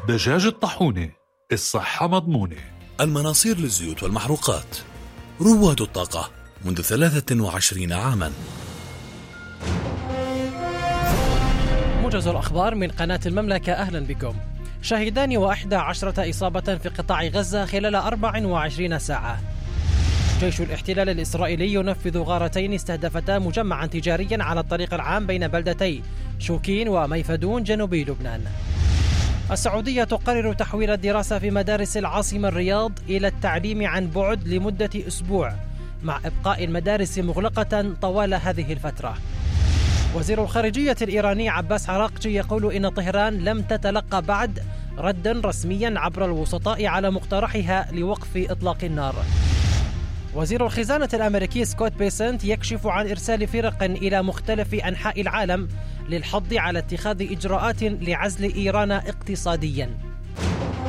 دجاج الطاحونة، الصحة مضمونة. المناصير للزيوت والمحروقات، رواد الطاقة منذ 23 عاما. موجز الأخبار من قناة المملكة، أهلا بكم. شهيدان و11 إصابة في قطاع غزة خلال 24 ساعة. جيش الاحتلال الإسرائيلي ينفذ غارتين استهدفتا مجمعا تجاريا على الطريق العام بين بلدتي شوكين وميفدون جنوبي لبنان. السعودية تقرر تحويل الدراسة في مدارس العاصمة الرياض إلى التعليم عن بعد لمدة أسبوع، مع إبقاء المدارس مغلقة طوال هذه الفترة. وزير الخارجية الإيراني عباس عراقجي يقول إن طهران لم تتلقى بعد ردا رسميا عبر الوسطاء على مقترحها لوقف إطلاق النار. وزير الخزانة الأمريكي سكوت بيسنت يكشف عن إرسال فرق إلى مختلف أنحاء العالم للحض على اتخاذ إجراءات لعزل إيران اقتصاديا.